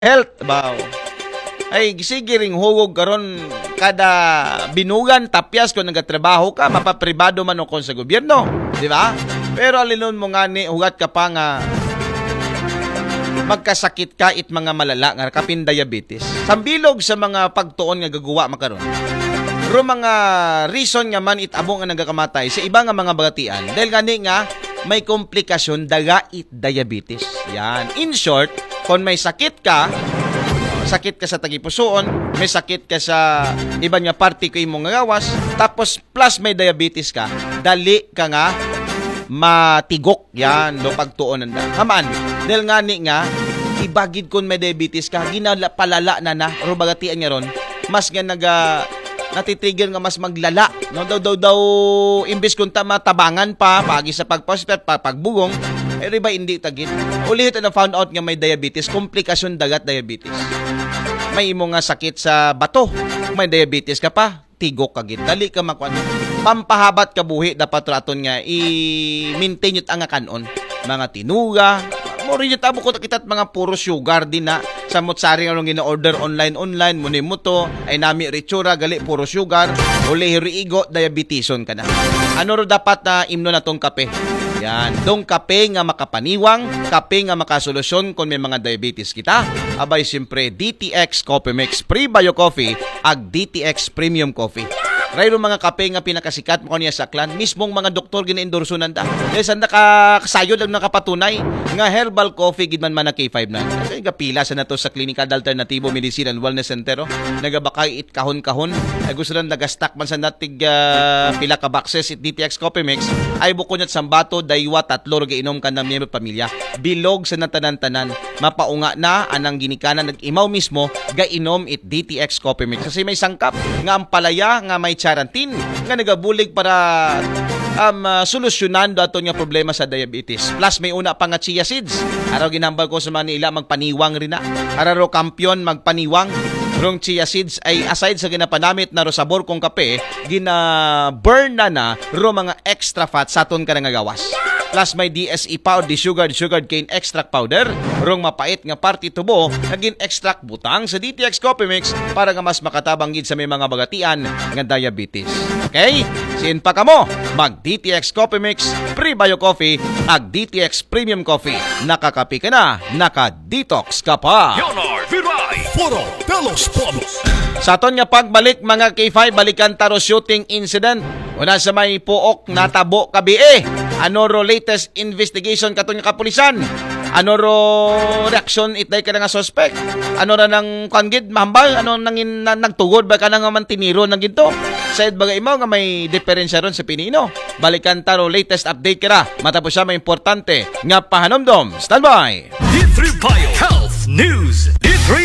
health baw. Ay gisigiring hugog karon kada binugan tapyas kung nagatrabaho ka mapapribado man o kon sa gobyerno, di ba? Pero alinon mo nga ni hugat ka pa nga magkasakit ka it mga malala nga kapin diabetes. Sambilog sa mga pagtuon nga gagawa makaron. Ro mga reason nga man it abong nga nagakamatay sa iba nga mga bagatian dahil gani nga may komplikasyon daga it diabetes. Yan. In short, kung may sakit ka sa tagipusoon, may sakit ka sa iba nga parte ko imong gawas, tapos plus may diabetes ka, dali ka nga matigok yan do pagtuon nanda. Haman, dahil nga ni nga ibagid kun may diabetes ka, ginapalala na ro bagatian nga ron, mas nga natitrigger nga mas maglala. No daw imbes kun ta matabangan pa pagi sa pagpospet pagbugong, riba hindi tagit. Ulit na found out nga may diabetes, komplikasyon dagat diabetes. May imo nga sakit sa bato, may diabetes ka pa, tigok ka gid. Dali ka makwan. Pampahabat ka buhi dapat raton nga i-maintain yut ang kanon. Mga tinuga, mo rin yung tabo ko kita mga puro sugar din na sa motsari nga nung gina-order online muni mo to ay nami ritsura gali puro sugar uli hiriigo diabeteson ka na. Ano ro dapat na imno na tong kape? Yan, dong kape nga makapaniwang, kape nga makasolusyon kung may mga diabetes kita. Abay siyempre DTX Coffee Mix Pre-Bio Coffee ag DTX Premium Coffee. Rayro mga kape nga pinakasikat mo niya sa klan, mismong mga doktor gina-endorso nanda. Dahil saan nakasayod lang nakapatunay nga herbal coffee gidman man na K5 na. Kasi gapila sa nato sa Clinical Alternativo Medicine and Wellness Center. Nagabakay it kahon-kahon. Ay gusto lang nagastack man sa natig pila ka boxes it DTX Coffee Mix. Ay bukod niya sambato, daywa, tatlo gainom ka ng miyembro pamilya. Bilog sa natanan-tanan. Mapaunga na anang ginikanan nag-imaw mismo gainom it DTX Coffee Mix. Kasi may sangkap nga ang palaya nga may charantin nga nagabulig para solusyonan dato nga problema sa diabetes. Plus may una pa nga chia seeds. Araw ginambal ko sa Manila magpaniwang rin na. Araw kampiyon magpaniwang. Rong chia seeds ay aside sa ginapanamit na ro sabor kong kape, gina-burn na ro mga extra fat sa aton ka nga gawas. Plus may DSE powder, sugar cane extract powder, rong mapait nga party tubo, naging extract butang sa DTX Coffee Mix para nga mas makatabang gid sa may mga bagatian nga diabetes. Okay? Siin pa kamo, mag DTX Coffee Mix, Pre-Bio Coffee, ag DTX Premium Coffee. Nakakapi ka na, naka-detox ka pa. Leonard Viray, puro pelos. Sa aton nga pagbalik mga K5, balikan taro shooting incident. Una sa may puok natabo kabi Ano ro latest investigation katon nga kapulisan? Ano ro reaction itay ka nga suspect? Ano ra nang kangid mahambal? Ano nangin nagtugod ba ka nga mantiniro nang ginto? Said bagay mo nga may diferensya ron sa pinino. Balikan taro latest update kara. Matapos siya may importante nga pahanomdom. Standby. D3 Bio Health News.